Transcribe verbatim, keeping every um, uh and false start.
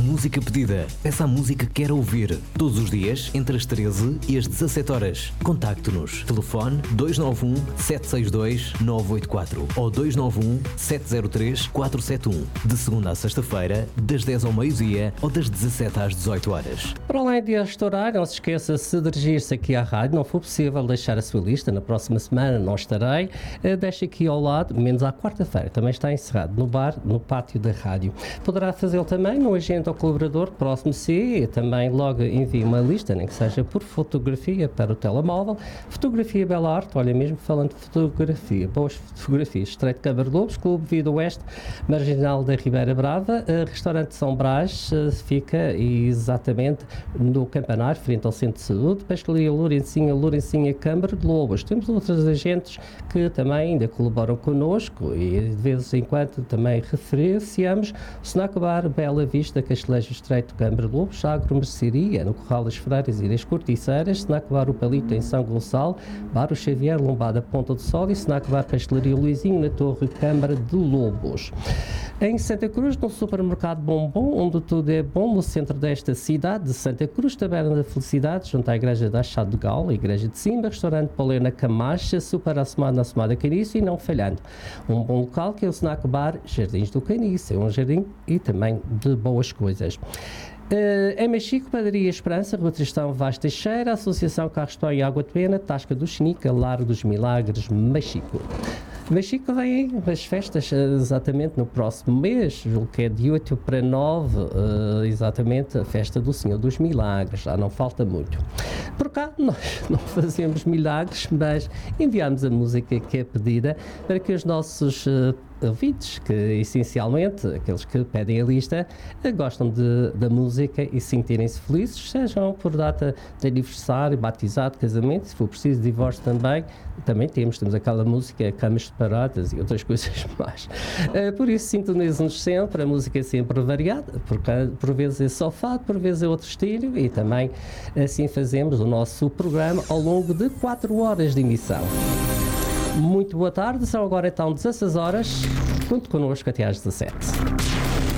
música pedida. Peça a música que quer ouvir. Todos os dias, entre as treze e as dezassete horas. Contacte-nos. Telefone dois nove um, sete seis dois, nove oito quatro ou dois nove um, sete zero três, quatro sete um. De segunda a sexta-feira, das dez ao meio-dia ou das dezassete às dezoito horas. Para além deste horário, não se esqueça, se dirigir-se aqui à rádio, não for possível deixar a sua lista, na próxima semana não estarei, deixe aqui ao lado, menos à quarta-feira, também está encerrado, no bar, no pátio da rádio. Poderá fazê-lo também no agente ou colaborador próximo de si e também logo envie uma lista, nem que seja por fotografia para o telemóvel. Fotografia Bela Arte, olha mesmo falando de fotografia, boas fotografias, Estreito de Câmara de Lobos, Clube Vida Oeste, Marginal da Ribeira Brava, restaurante São Brás, fica exatamente no Campanar, frente ao Centro de Saúde, Pastelaria Lourencinha, Lourencinha, Câmara de Lobos. Temos outros agentes que também ainda colaboram connosco e de vez em quando também referenciamos Snack Bar, Bela Vista, Castelejo Estreito, Câmara de Lobos, Agromercearia, no Corral das Freiras e das Corticeiras, Snack Bar O Palito em São Gonçalo, Bar O Xavier, Lombada, Ponta do Sol e Snack Bar Pastelaria Luizinho, na Torre, Câmara de Lobos. Em Santa Cruz, no supermercado Bombom, onde tudo é bom, no centro desta cidade de Santa Cruz, Taberna da Felicidade, junto à Igreja da Chá de Galo, Igreja de Simba, Restaurante Paulena Camacha, Super Assomado na Assomada Caniço e não falhando. Um bom local que é o Snack Bar Jardins do Caniço, é um jardim e também de boas coisas. Uh, em Machico, Padaria Esperança, Rua Tristão Vaz Teixeira, Associação Carrestão e Água de Pena, Tasca do Chinica, Lar dos Milagres, Machico. Machico vem as festas exatamente no próximo mês, julgo que é de oito para nove, uh, exatamente a festa do Senhor dos Milagres, já não falta muito. Por cá nós não fazemos milagres, mas enviamos a música que é pedida para que os nossos uh, ouvintes, que essencialmente aqueles que pedem a lista, gostam de, da música e sentirem-se felizes, sejam por data de aniversário, batizado, casamento, se for preciso divórcio também, também temos, temos aquela música, camas separadas e outras coisas mais. Uh, por isso sintonizem-nos sempre, a música é sempre variada, porque por vezes é só fado, por vezes é outro estilo e também assim fazemos o nosso programa ao longo de quatro horas de emissão. Muito boa tarde, são agora então dezasseis horas, conto connosco até às dezassete.